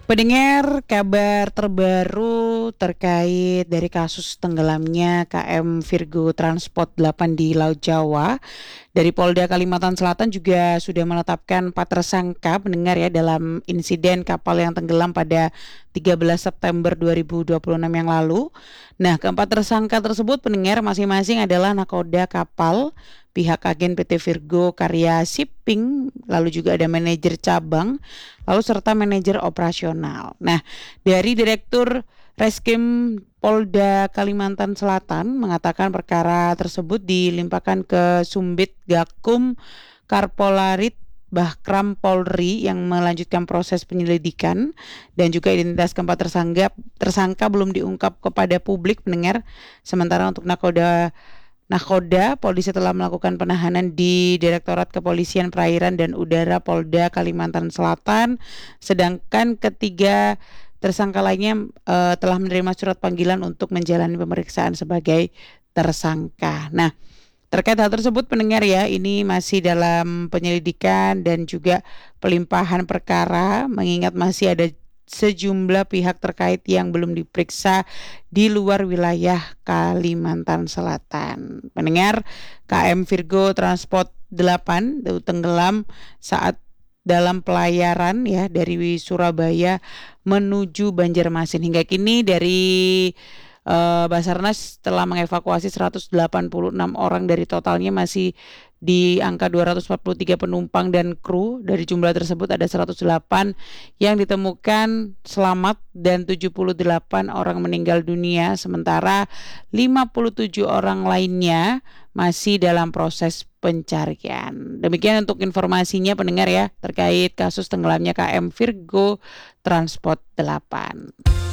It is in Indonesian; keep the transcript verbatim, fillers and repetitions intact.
Pendengar, kabar terbaru terkait dari kasus tenggelamnya K M Virgo Transport delapan di Laut Jawa. Dari Polda Kalimantan Selatan juga sudah menetapkan empat tersangka pendengar ya dalam insiden kapal yang tenggelam pada tiga belas September dua ribu dua puluh enam yang lalu. Nah, keempat tersangka tersebut pendengar masing-masing adalah nakoda kapal, pihak agen P T Virgo Karya Shipping, lalu juga ada manajer cabang, lalu serta manajer operasional. Nah, dari Direktur Reskrim Polda Kalimantan Selatan mengatakan perkara tersebut dilimpahkan ke Sumbit Gakum Karpolarit Bahkram Polri yang melanjutkan proses penyelidikan, dan juga identitas keempat tersangka tersangka belum diungkap kepada publik pendengar. Sementara untuk nakoda Nakoda, polisi telah melakukan penahanan di Direktorat Kepolisian Perairan dan Udara Polda Kalimantan Selatan, sedangkan ketiga tersangka lainnya uh, telah menerima surat panggilan untuk menjalani pemeriksaan sebagai tersangka. Nah, terkait hal tersebut pendengar ya, ini masih dalam penyelidikan dan juga pelimpahan perkara, mengingat masih ada sejumlah pihak terkait yang belum diperiksa di luar wilayah Kalimantan Selatan. Pendengar, K M Virgo Transport delapan itu tenggelam saat dalam pelayaran ya dari Surabaya menuju Banjarmasin. Hingga kini dari uh, Basarnas telah mengevakuasi seratus delapan puluh enam orang dari totalnya masih di angka dua ratus empat puluh tiga penumpang dan kru. Dari jumlah tersebut ada seratus delapan yang ditemukan selamat dan tujuh puluh delapan orang meninggal dunia, sementara lima puluh tujuh orang lainnya masih dalam proses pencarian. Demikian untuk informasinya pendengar ya terkait kasus tenggelamnya K M Virgo Transport delapan.